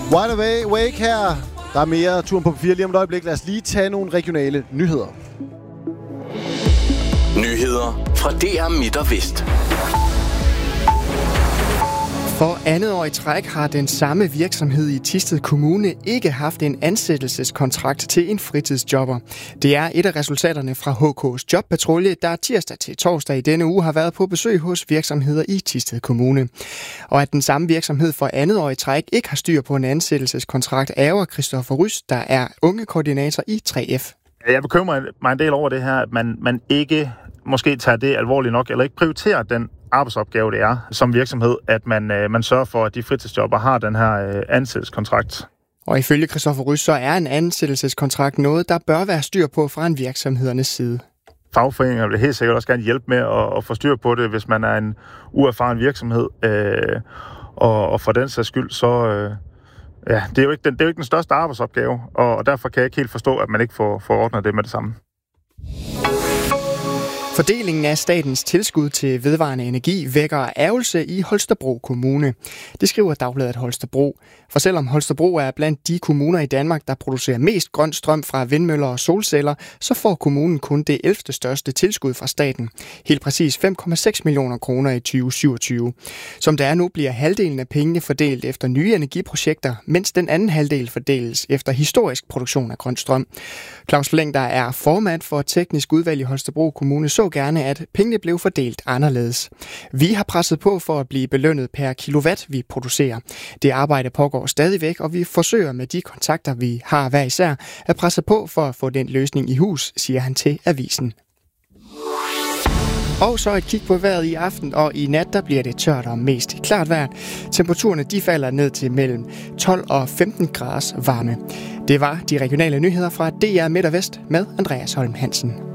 Wide Awake her. Der er mere turen på P4 lige om et øjeblik. Lad os lige tage nogle regionale nyheder. Nyheder fra DR Midt og Vest. For andet år i træk har den samme virksomhed i Thisted Kommune ikke haft en ansættelseskontrakt til en fritidsjobber. Det er et af resultaterne fra HK's jobpatrulje, der tirsdag til torsdag i denne uge har været på besøg hos virksomheder i Thisted Kommune. Og at den samme virksomhed for andet år i træk ikke har styr på en ansættelseskontrakt, ærger Christoffer Rys, der er ungekoordinator i 3F. Jeg bekymrer mig en del over det her, at man ikke måske tager det alvorligt nok, eller ikke prioriterer den arbejdsopgave, det er som virksomhed, at man sørger for, at de fritidsjobber har den her ansættelseskontrakt. Og ifølge Christoffer Rys, så er en ansættelseskontrakt noget, der bør være styr på fra en virksomhedernes side. Fagforeninger vil helt sikkert også gerne hjælpe med at få styr på det, hvis man er en uerfaren virksomhed. Og for den sags skyld, så det er jo ikke den største arbejdsopgave, og derfor kan jeg ikke helt forstå, at man ikke får ordnet det med det samme. Fordelingen af statens tilskud til vedvarende energi vækker ærgelse i Holstebro Kommune. Det skriver Dagbladet Holstebro. For selvom Holstebro er blandt de kommuner i Danmark, der producerer mest grøn strøm fra vindmøller og solceller, så får kommunen kun det 11. største tilskud fra staten. Helt præcis 5,6 millioner kroner i 2027. Som det er nu, bliver halvdelen af pengene fordelt efter nye energiprojekter, mens den anden halvdel fordeles efter historisk produktion af grøn strøm. Claus Fleng, der er formand for teknisk udvalg i Holstebro Kommune, så gerne, at pengene blev fordelt anderledes. Vi har presset på for at blive belønnet per kilowatt, vi producerer. Det arbejde pågår stadigvæk, og vi forsøger med de kontakter, vi har hver især, at presse på for at få den løsning i hus, siger han til avisen. Og så et kig på vejret i aften, og i nat der bliver det tørt og mest klart vejr. Temperaturerne de falder ned til mellem 12 og 15 graders varme. Det var de regionale nyheder fra DR Midt og Vest med Andreas Holm Hansen.